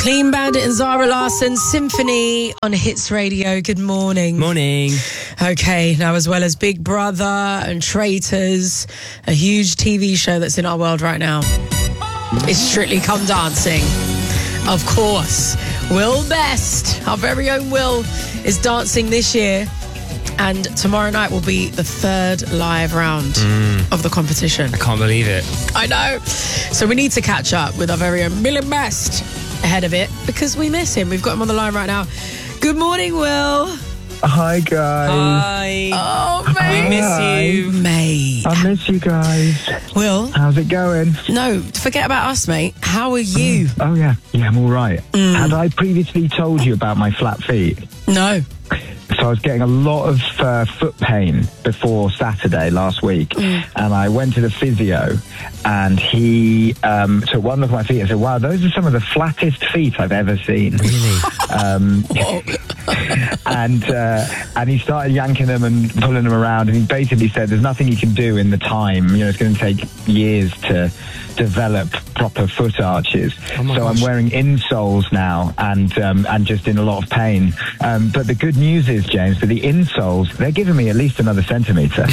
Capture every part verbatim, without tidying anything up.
Clean Bandit and Zara Larsson, Symphony on Hits Radio. Good morning. Morning. Okay, now as well as Big Brother and Traitors, a huge T V show that's in our world right now. It's Strictly Come Dancing. Of course, Will Best, our very own Will, is dancing this year. And tomorrow night will be the third live round mm. of the competition. I can't believe it. I know. So we need to catch up with our very own Will Best ahead of it because we miss him. We've got him on the line right now. Good morning, Will. Hi, guys. Hi. Oh, mate. We miss you. Mate. I miss you guys. Will. How's it going? No, forget about us, mate. How are you? Mm. Oh, yeah. Yeah, I'm all right. Mm. Had I previously told you about my flat feet? No. So I was getting a lot of uh, foot pain before Saturday last week, mm. and I went to the physio, and he um, took one look at my feet and said, "Wow, those are some of the flattest feet I've ever seen." Really? Um, and uh, and he started yanking them and pulling them around, and he basically said, "There's nothing you can do in the time. You know, it's going to take years to develop proper foot arches." Oh so gosh. I'm wearing insoles now, and um, and just in a lot of pain. Um, but the good news is, James, for the insoles, they're giving me at least another centimetre.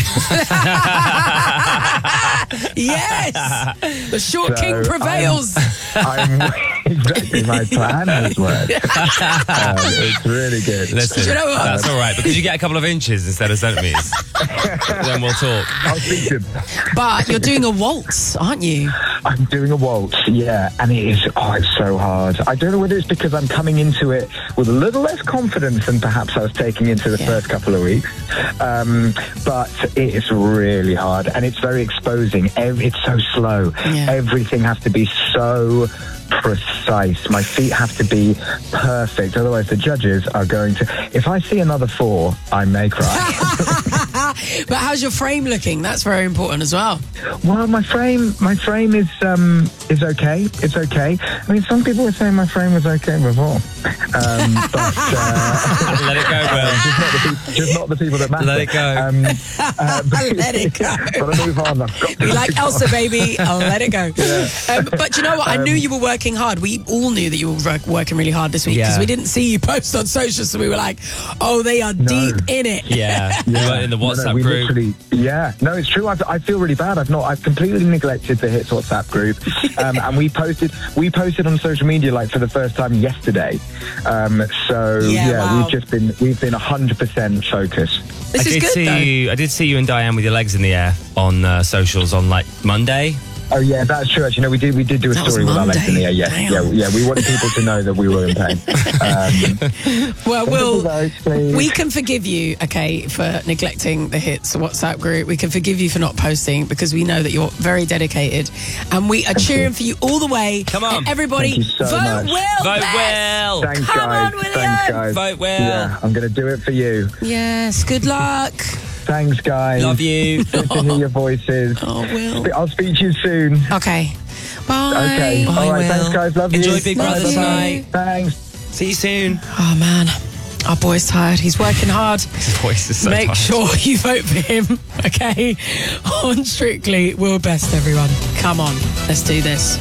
Yes! The short so king prevails. I'm, I'm exactly, my plan has worked. um, it's really good. Listen, you know what? That's all right, because you get a couple of inches instead of centimetres. Then we'll talk. I'll speak to him. But you're doing a waltz, aren't you? I'm doing a waltz, yeah, and it is, oh, it's so hard. I don't know whether it's because I'm coming into it with a little less confidence than perhaps I was taking into the yeah. first couple of weeks, um, but it is really hard, and it's very exposing. It's so slow. Yeah. Everything has to be so precise. My feet have to be perfect, otherwise the judges are going to... If I see another four, I may cry. But how's your frame looking? That's very important as well. Well, my frame, my frame is um, is okay. It's okay. I mean, some people were saying my frame was okay before, um, but uh, let it go, Will. Just not, the pe- just not the people that matter. Let it go. Um, uh, but, let it go. Gotta move on. I've got to Be like Elsa, on. Baby. I'll let it go. Yeah. Um, but you know what? I um, knew you were working hard. We all knew that you were working really hard this week because yeah. we didn't see you post on social, so we were like, "Oh, they are no. deep in it." Yeah, yeah. In the WhatsApp no, no, group. Yeah, no, it's true. I, I feel really bad. I've not. I've completely neglected the Hits WhatsApp group, um, and we posted. We posted on social media like for the first time yesterday. Um, so yeah, yeah wow. we've just been we've been a hundred percent focused. This I is did good, see though. you. I did see you and Diane with your legs in the air on uh, socials on like Monday. Oh yeah, that's true. Actually, no, we did. We did do a that story with our legs in the air. Yeah, yeah, yeah. We wanted people to know that we were in pain. Um, well, Will, we can forgive you, okay, for neglecting the Hits WhatsApp group. We can forgive you for not posting because we know that you're very dedicated, and we are Thank cheering you. for you all the way. Come on, and everybody, so vote much. Will. Vote Best. Will. Thanks, Come guys. on, William. Thanks, guys. Vote Will. Yeah, I'm going to do it for you. Yes. Good luck. Thanks, guys. Love you. Good to hear your voices. Oh, Will. I'll speak to you soon. Okay. Bye. Okay. Bye, all right. Will. Thanks, guys. Love Enjoy you. Enjoy Big Love Brother you. tonight. Thanks. See you soon. Oh, man. Our boy's tired. He's working hard. His voice is so Make tired. sure you vote for him, okay? On Strictly Will Best, everyone. Come on. Let's do this.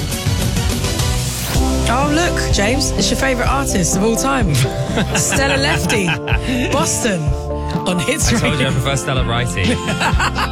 Oh, look, James. It's your favourite artist of all time. Stella Lefty. Boston. On Hits I told Radio. you I prefer Stella Righty.